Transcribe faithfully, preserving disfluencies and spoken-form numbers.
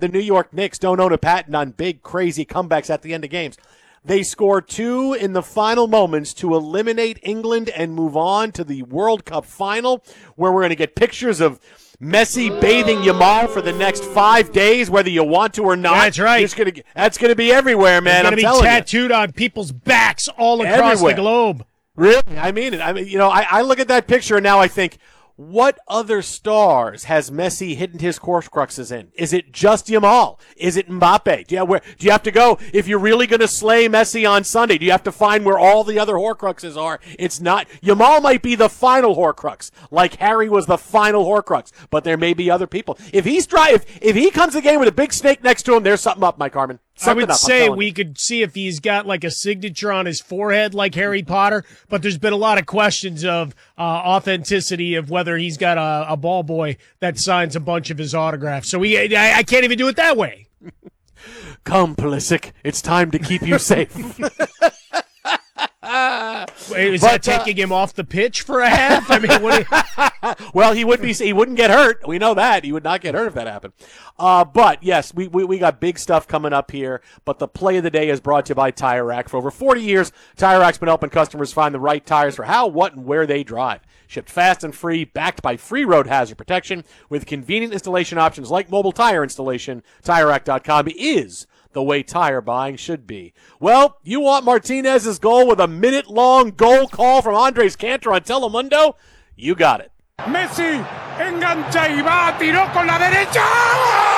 the New York Knicks don't own a patent on big, crazy comebacks at the end of games. They score two in the final moments to eliminate England and move on to the World Cup final, where we're going to get pictures of Messi bathing Yamal for the next five days, whether you want to or not. That's right. It's gonna, that's going to be everywhere, man. It's going to be tattooed you. on people's backs all across Everywhere. the globe. Really? I mean it. I mean, you know, I, I look at that picture and now I think, what other stars has Messi hidden his Horcruxes in? Is it just Yamal? Is it Mbappe? Do you, where, do you have to go, if you're really going to slay Messi on Sunday, do you have to find where all the other Horcruxes are? It's not. Yamal might be the final Horcrux, like Harry was the final Horcrux, but there may be other people. If he's dry, if, if he comes to the game with a big snake next to him, there's something up, Mike Harmon. Something I would up, say we you. could see if he's got like a signature on his forehead like Harry Potter, but there's been a lot of questions of uh, authenticity of whether he's got a, a ball boy that signs a bunch of his autographs. So we, I, I can't even do it that way. Come, Pulisic, it's time to keep you safe. Wait, is but, that taking uh, him off the pitch for a half? I mean, what? You... well, he would be. He wouldn't get hurt. We know that he would not get hurt if that happened. Uh, but yes, we, we we got big stuff coming up here. But the play of the day is brought to you by Tire Rack. For over forty years, Tire Rack's been helping customers find the right tires for how, what, and where they drive. Shipped fast and free, backed by free road hazard protection with convenient installation options like mobile tire installation. Tire Rack dot com is the way tire buying should be. Well, you want Martinez's goal with a minute-long goal call from Andres Cantor on Telemundo? You got it. Messi engancha y va, tiró con la derecha.